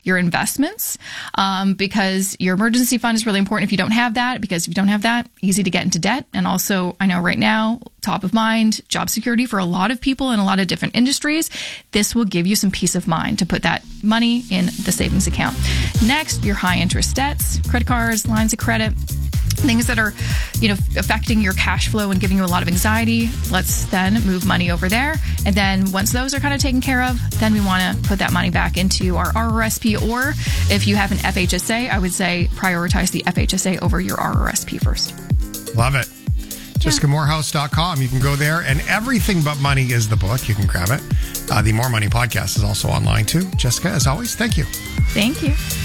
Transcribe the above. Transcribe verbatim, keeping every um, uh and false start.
your investments, um, because your emergency fund is really important if you don't have that, because if you don't have that, easy to get into debt. And also, I know right now, top of mind, job security for a lot of people in a lot of different industries. This will give you some peace of mind to put that money in the savings account. Next, your high interest debts, credit cards, lines of credit, things that are, you know, affecting your cash flow and giving you a lot of anxiety. Let's then move money over there. And then once those are kind of taken care of, then we want to put that money back into our R R S P. Or if you have an F H S A, I would say prioritize the F H S A over your R R S P first. Love it. Jessica Moorhouse dot com. You can go there, and Everything But Money is the book. You can grab it. Uh, the More Money podcast is also online too. Jessica, as always, thank you. Thank you.